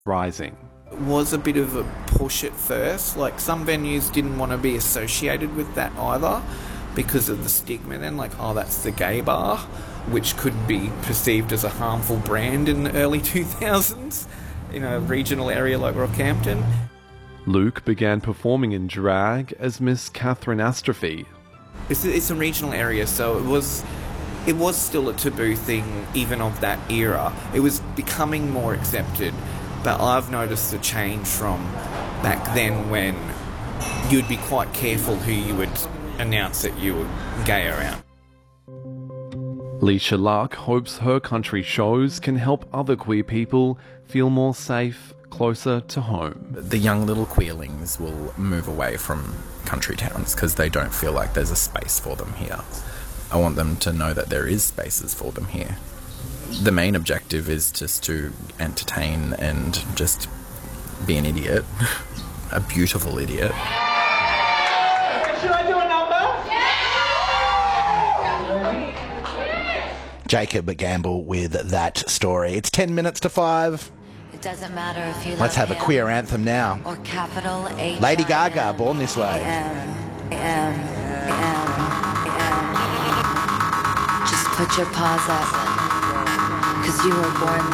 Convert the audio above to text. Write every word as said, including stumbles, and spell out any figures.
rising. It was a bit of a push at first. Like, some venues didn't want to be associated with that either because of the stigma then, like, oh, that's the gay bar, which could be perceived as a harmful brand in the early two thousands in a regional area like Rockhampton. Luke began performing in drag as Miss Catherine Astrophy. It's a, it's a regional area, so it was it was still a taboo thing even of that era. It was becoming more accepted, but I've noticed a change from back then when you'd be quite careful who you would announce that you were gay around. Leisha Luck hopes her country shows can help other queer people feel more safe, closer to home. The young little queerlings will move away from country towns because they don't feel like there's a space for them here. I want them to know that there is spaces for them here. The main objective is just to entertain and just be an idiot, a beautiful idiot. Should I do a number? Jacob Gamble with that story. It's ten minutes to five. It doesn't matter if you Let's love have a him queer anthem now. or capital H. Lady Gaga, Born This Way. I am, I am, I am, I am. Just put your paws up, 'cause you were born